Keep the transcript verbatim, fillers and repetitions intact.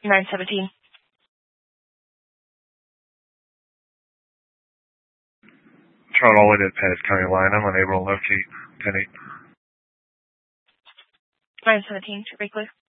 nine seventeen. Trying all the way to Pettis County line. I'm unable to locate ten eight. nine seventeen, should be clear.